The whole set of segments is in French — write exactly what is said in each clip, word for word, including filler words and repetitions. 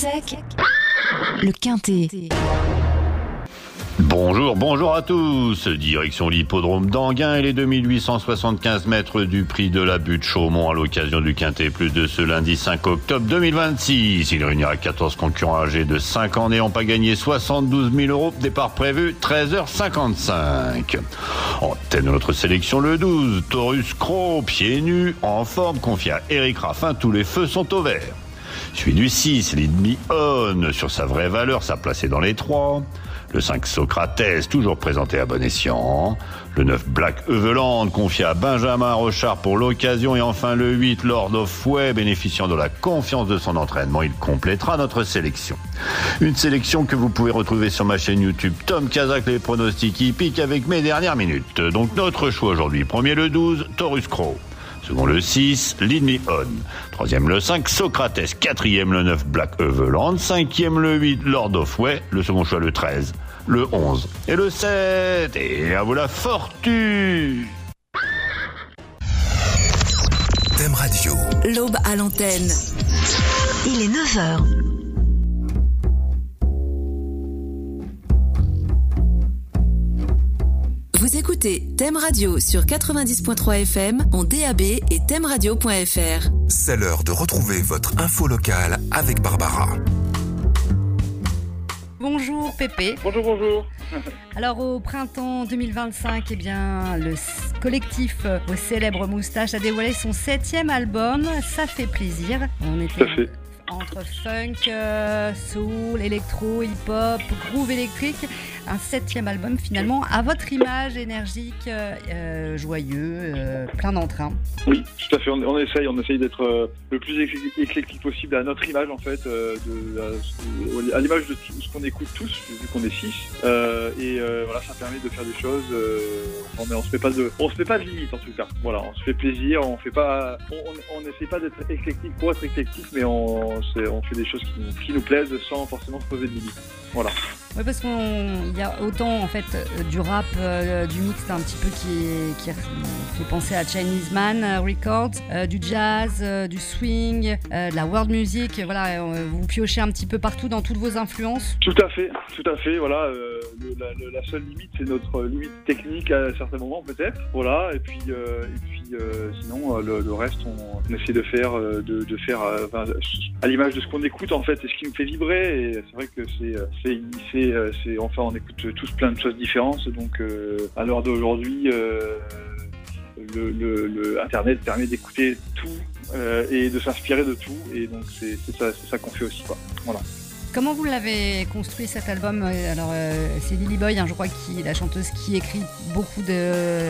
sec, le Quintet. Bonjour, bonjour à tous. Direction l'hippodrome d'Anguin et les deux mille huit cent soixante-quinze mètres du prix de la butte Chaumont à l'occasion du Quintet Plus de ce lundi cinq octobre deux mille vingt-six. Il réunira quatorze concurrents âgés de cinq ans n'ayant pas gagné soixante-douze mille euros. Départ prévu treize heures cinquante-cinq. En tête de notre sélection, le douze, Taurus Crow, pieds nus, en forme, confié à Eric Raffin. Tous les feux sont au vert. Suivi du six, Lidmi On, sur sa vraie valeur, sa placée dans les trois. Le cinq, Socrates, toujours présenté à bon escient. Le neuf, Black Eveland, confié à Benjamin Rochard pour l'occasion. Et enfin le huit, Lord of Fouet, bénéficiant de la confiance de son entraînement. Il complétera notre sélection. Une sélection que vous pouvez retrouver sur ma chaîne YouTube Tom Kazak, les pronostics hippiques avec mes dernières minutes. Donc notre choix aujourd'hui. Premier le douze, Taurus Crow. Second le six, Lead Me On. Troisième le cinq, Socrates. Quatrième le neuf, Black Eveland. Cinquième le huit, Lord of Way. Le second choix le treize, le onze et le sept. Et à vous la fortune. Thème Radio. L'aube à l'antenne. Il est neuf heures. Vous écoutez Thème Radio sur quatre-vingt-dix point trois F M, en D A B et thème radio point F R. C'est l'heure de retrouver votre info locale avec Barbara. Bonjour Pépé. Bonjour, bonjour. Alors au printemps deux mille vingt-cinq, eh bien, le collectif aux célèbres moustaches a dévoilé son septième album, Ça fait plaisir. On était Tout à fait. entre funk, euh, soul, électro, hip-hop, groove électrique. Un septième album finalement à votre image, énergique, euh, joyeux, euh, plein d'entrain. Oui, tout à fait. On, on essaye, on essaye d'être euh, le plus éclectique possible à notre image en fait, euh, de, à, à l'image de tout ce qu'on écoute tous, vu qu'on est six. Euh, et euh, voilà, ça permet de faire des choses. Euh, on, on se met pas de, on se met pas de limite en tout cas. Voilà, on se fait plaisir, on fait pas, on n'essaie pas d'être éclectique pour être éclectique, mais on, on fait des choses qui nous, qui nous plaisent sans forcément se poser de limites. Voilà. Oui, parce qu'il y a autant en fait du rap, euh, du mix un petit peu qui, qui fait penser à Chinese Man euh, Records, euh, du jazz, euh, du swing, euh, de la world music. Voilà, euh, vous piochez un petit peu partout dans toutes vos influences. Tout à fait, tout à fait. Voilà, euh, le, la, la seule limite, c'est notre limite technique à certains moments peut-être. Voilà, et puis, euh, et puis euh, sinon le, le reste, on, on essaie de faire, euh, de, de faire euh, enfin, à l'image de ce qu'on écoute en fait, et ce qui me fait vibrer. Et c'est vrai que c'est, c'est, c'est C'est, enfin, on écoute tous plein de choses différentes, donc euh, à l'heure d'aujourd'hui, euh, le, le, le Internet permet d'écouter tout euh, et de s'inspirer de tout, et donc c'est, c'est, ça, c'est ça qu'on fait aussi, quoi. Voilà. Comment vous l'avez construit cet album ? Alors euh, c'est Lily Boy, hein, je crois, qui la chanteuse qui écrit beaucoup de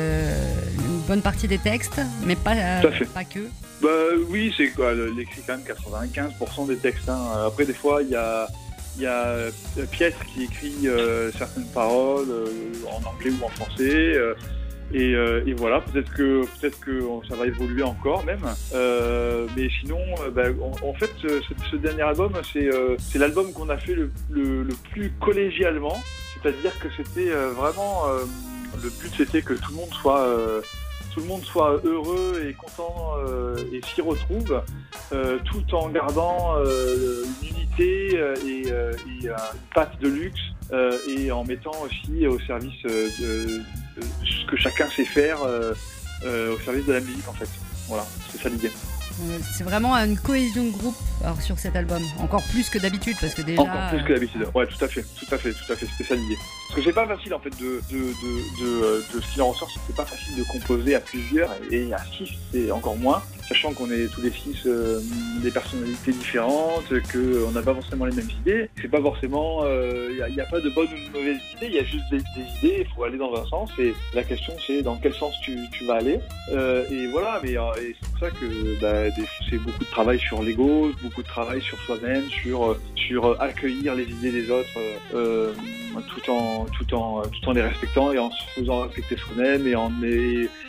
une bonne partie des textes, mais pas euh, pas que. Bah oui, c'est quoi, elle écrit quand même quatre-vingt-quinze pour cent des textes. Hein. Après des fois il y a Il y a Pietre qui écrit euh, certaines paroles euh, en anglais ou en français, euh, et, euh, et voilà, peut-être que peut-être que ça va évoluer encore même. Euh, mais sinon, euh, bah, en, en fait, ce, ce dernier album, c'est, euh, c'est l'album qu'on a fait le, le, le plus collégialement, c'est-à-dire que c'était euh, vraiment euh, le but, c'était que tout le monde soit euh, tout le monde soit heureux et content euh, et s'y retrouve, euh, tout en gardant euh, une unité euh, et, euh, et euh, une patte de luxe, euh, et en mettant aussi au service euh, de, de ce que chacun sait faire, euh, euh, au service de la musique en fait. Voilà, c'est ça l'idée. C'est vraiment une cohésion de groupe alors, sur cet album, encore plus que d'habitude, parce que déjà... Encore plus que d'habitude, ouais, tout à fait, tout à fait, tout à fait, c'était ça l'idée. Parce que c'est pas facile en fait de, de, de, de, de ce qu'il en ressort, c'est que c'est pas facile de composer à plusieurs, et à six c'est encore moins, sachant qu'on est tous les six euh, des personnalités différentes, qu'on n'a pas forcément les mêmes idées, c'est pas forcément, il euh, n'y a, a pas de bonnes ou de mauvaises idées, il y a juste des, des idées, il faut aller dans un sens, et la question c'est dans quel sens tu, tu vas aller, euh, et voilà, mais euh, et c'est pour ça que bah, des, c'est beaucoup de travail sur l'ego, beaucoup de travail sur soi-même, sur, sur accueillir les idées des autres, euh, tout en tout en tout en les respectant et en se faisant respecter soi-même, et en et,